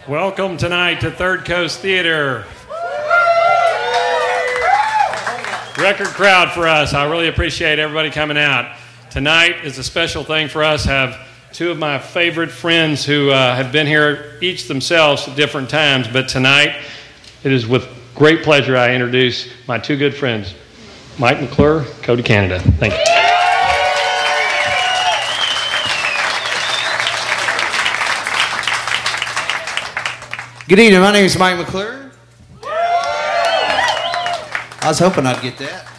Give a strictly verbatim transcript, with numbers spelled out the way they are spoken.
Welcome tonight to Third Coast Theater. Record crowd for us. I really appreciate everybody coming out. Tonight is a special thing for us. Have two of my favorite friends who uh, have been here each themselves at different times, but tonight it is with great pleasure I introduce my two good friends, Mike McClure, Cody Canada. Thank you. Good evening, my name is Mike McClure. I was hoping I'd get that.